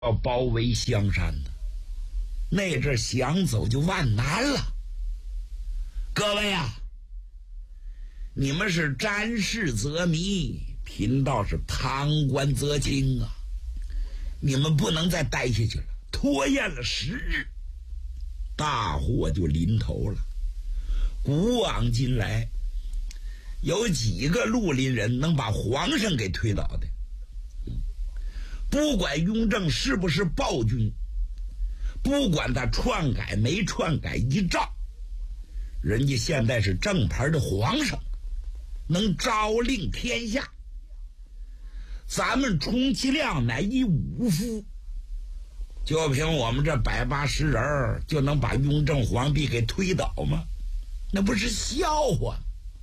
要包围香山呢，那阵想走就万难了。各位啊，你们是沾事则迷，贫道是旁观则清啊！你们不能再待下去了，拖延了10日，大祸就临头了。古往今来，有几个绿林人能把皇上给推倒的？不管雍正是不是暴君，不管他篡改没篡改遗诏，人家现在是正牌的皇上，能诏令天下。咱们充其量乃一武夫，就凭我们这180人就能把雍正皇帝给推倒吗？那不是笑话。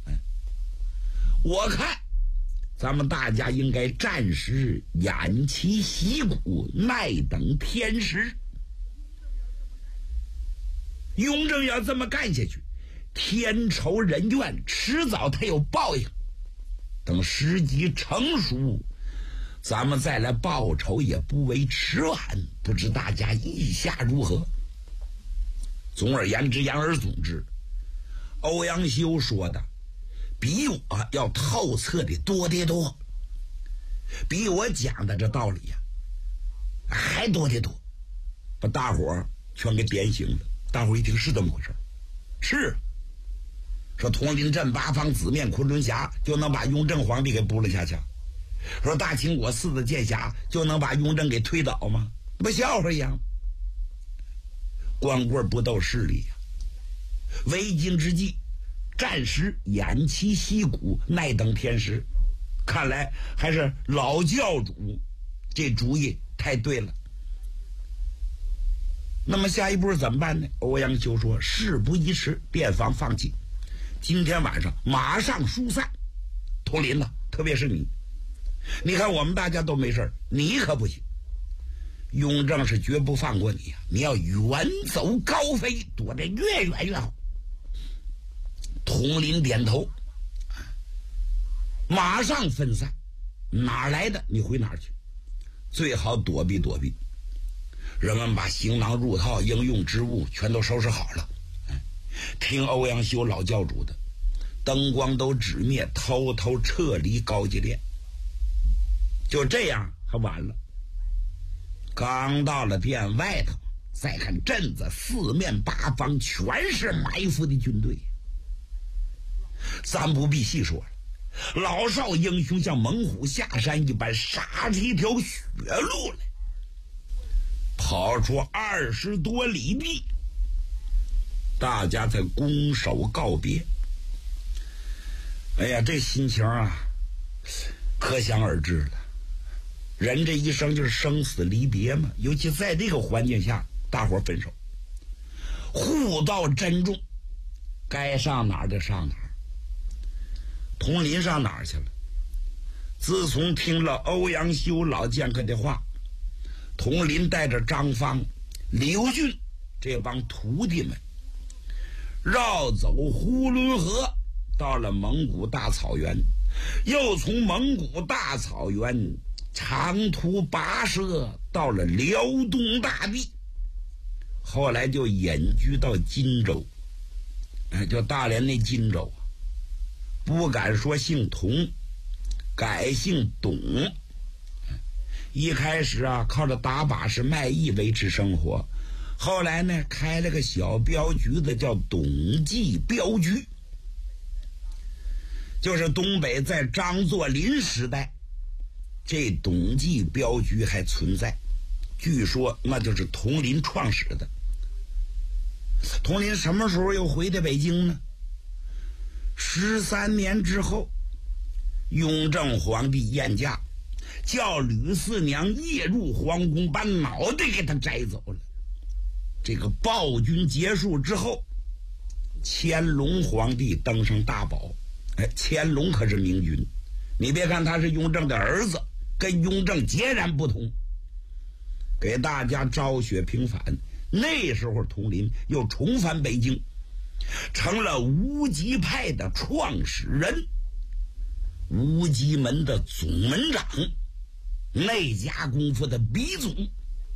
我看咱们大家应该暂时偃旗息鼓，耐等天时。雍正要这么干下去，天仇人怨，迟早他有报应。等时机成熟，咱们再来报仇也不为迟晚。不知大家意下如何？总而言之，言而总之，欧阳修说的比我要透彻的多得多，比我讲的这道理呀还多得多，把大伙儿全给点醒了。大伙儿一听是这么回事，是说统领镇八方紫面昆仑峡就能把雍正皇帝给扑了下去，说大清国4个剑侠就能把雍正给推倒吗？不笑话一样。光棍不斗势力呀，为今之计暂时偃旗息鼓，耐等天时。看来还是老教主这主意太对了。那么下一步怎么办呢？欧阳修说事不宜迟，便防放弃，今天晚上马上疏散。统领呢，特别是你看我们大家都没事，你可不行。雍正是绝不放过你呀，你要远走高飞，躲得越远越好。统领点头，马上分散，哪来的你回哪儿去，最好躲避躲避。人们把行囊入套，应用之物全都收拾好了，听欧阳修老教主的，灯光都止灭，偷偷撤离高级殿。就这样还晚了，刚到了殿外头，再看镇子四面八方全是埋伏的军队，咱不必细说了，老少英雄像猛虎下山一般，杀起一条血路来，跑出20多里地，大家才拱手告别。哎呀，这心情啊，可想而知了。人这一生就是生死离别嘛，尤其在这个环境下，大伙分手，互道珍重，该上哪儿就上哪儿。统领上哪儿去了？自从听了欧阳修老剑客的话，统领带着张方、刘俊这帮徒弟们绕走呼伦河，到了蒙古大草原，又从蒙古大草原长途跋涉到了辽东大地，后来就隐居到荆州，就大连那荆州，不敢说姓童，改姓董。一开始啊，靠着打把式卖艺维持生活，后来呢，开了个小镖局子，叫董记镖局，就是东北在张作霖时代，这董记镖局还存在，据说那就是统领创始的。统领什么时候又回的北京呢？13年之后，雍正皇帝宴驾，叫吕四娘夜入皇宫，把脑袋给他摘走了。这个暴君结束之后，乾隆皇帝登上大宝。乾隆可是明君，你别看他是雍正的儿子，跟雍正截然不同，给大家昭雪平反。那时候统领又重返北京，成了无极派的创始人，无极门的总门长，内家功夫的鼻祖。